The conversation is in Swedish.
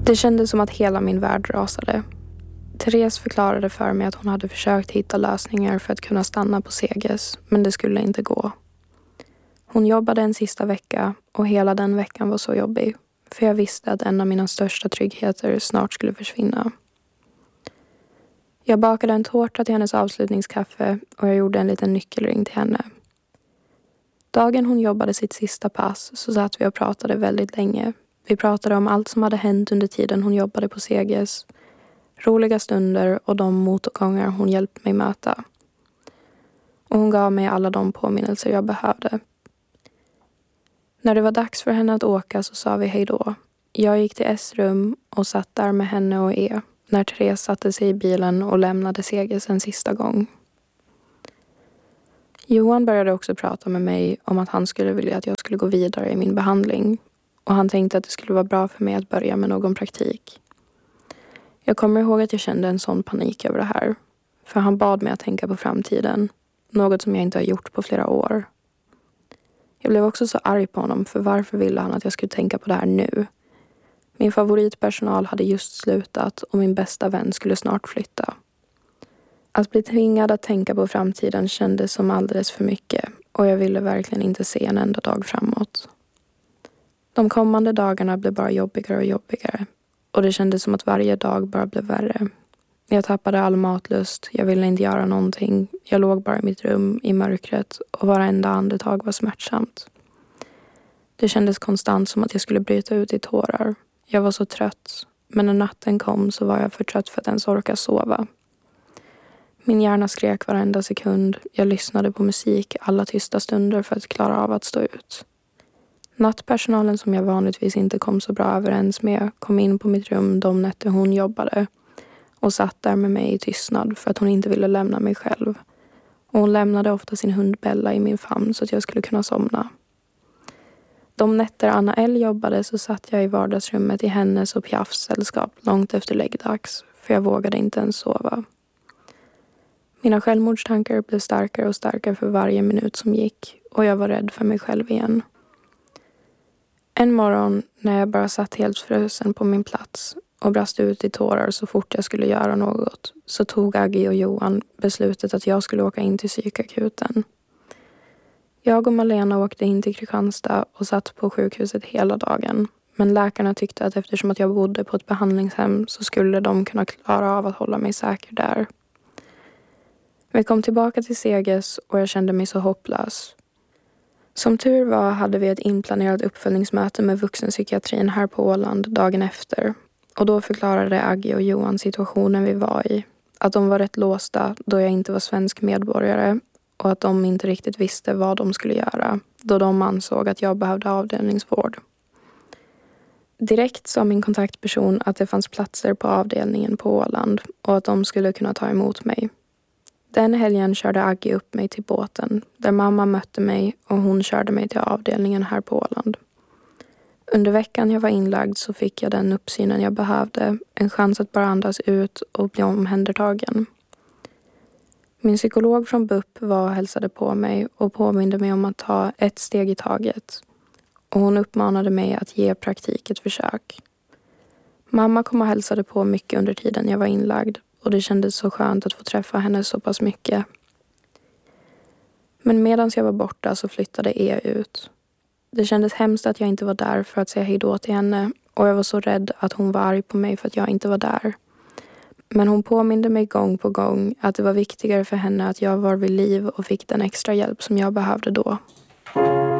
Det kändes som att hela min värld rasade. Therese förklarade för mig att hon hade försökt hitta lösningar för att kunna stanna på Seges, men det skulle inte gå. Hon jobbade en sista vecka och hela den veckan var så jobbig, för jag visste att en av mina största tryggheter snart skulle försvinna. Jag bakade en tårta till hennes avslutningskaffe och jag gjorde en liten nyckelring till henne. Dagen hon jobbade sitt sista pass så satt vi och pratade väldigt länge. Vi pratade om allt som hade hänt under tiden hon jobbade på Seges, roliga stunder och de motgångar hon hjälpt mig möta. Och hon gav mig alla de påminnelser jag behövde. När det var dags för henne att åka så sa vi hej då. Jag gick till S-rum och satt där med henne och när Therese satte sig i bilen och lämnade Seges en sista gång. Johan började också prata med mig om att han skulle vilja att jag skulle gå vidare i min behandling. Och han tänkte att det skulle vara bra för mig att börja med någon praktik. Jag kommer ihåg att jag kände en sån panik över det här. För han bad mig att tänka på framtiden. Något som jag inte har gjort på flera år. Jag blev också så arg på honom, för varför ville han att jag skulle tänka på det här nu? Min favoritpersonal hade just slutat och min bästa vän skulle snart flytta. Att bli tvingad att tänka på framtiden kändes som alldeles för mycket och jag ville verkligen inte se en enda dag framåt. De kommande dagarna blev bara jobbigare och jobbigare och det kändes som att varje dag bara blev värre. Jag tappade all matlust, jag ville inte göra någonting. Jag låg bara i mitt rum i mörkret och varenda andetag var smärtsamt. Det kändes konstant som att jag skulle bryta ut i tårar. Jag var så trött, men när natten kom så var jag för trött för att ens orka sova. Min hjärna skrek varenda sekund. Jag lyssnade på musik alla tysta stunder för att klara av att stå ut. Nattpersonalen som jag vanligtvis inte kom så bra överens med kom in på mitt rum de nätter hon jobbade och satt där med mig i tystnad för att hon inte ville lämna mig själv. Och hon lämnade ofta sin hund Bella i min famn så att jag skulle kunna somna. De nätter Anna L jobbade så satt jag i vardagsrummet i hennes och Piafs sällskap långt efter läggdags för jag vågade inte ens sova. Mina självmordstankar blev starkare och starkare för varje minut som gick och jag var rädd för mig själv igen. En morgon när jag bara satt helt frusen på min plats och brast ut i tårar så fort jag skulle göra något så tog Aggie och Johan beslutet att jag skulle åka in till psykakuten. Jag och Malena åkte in till Kristianstad och satt på sjukhuset hela dagen. Men läkarna tyckte att eftersom att jag bodde på ett behandlingshem så skulle de kunna klara av att hålla mig säker där. Vi kom tillbaka till Seges och jag kände mig så hopplös. Som tur var hade vi ett inplanerat uppföljningsmöte med vuxenpsykiatrin här på Åland dagen efter. Och då förklarade Aggie och Johan situationen vi var i. Att de var rätt låsta då jag inte var svensk medborgare och att de inte riktigt visste vad de skulle göra då de ansåg att jag behövde avdelningsvård. Direkt sa min kontaktperson att det fanns platser på avdelningen på Åland och att de skulle kunna ta emot mig. Den helgen körde Aggie upp mig till båten där mamma mötte mig och hon körde mig till avdelningen här på Åland. Under veckan jag var inlagd så fick jag den uppsynen jag behövde, en chans att bara andas ut och bli omhändertagen. Min psykolog från BUP var och hälsade på mig och påminde mig om att ta ett steg i taget. Och hon uppmanade mig att ge praktik ett försök. Mamma kom och hälsade på mycket under tiden jag var inlagd och det kändes så skönt att få träffa henne så pass mycket. Men medan jag var borta så flyttade ut. Det kändes hemskt att jag inte var där för att säga hej då till henne och jag var så rädd att hon var arg på mig för att jag inte var där. Men hon påminde mig gång på gång att det var viktigare för henne att jag var vid liv och fick den extra hjälp som jag behövde då.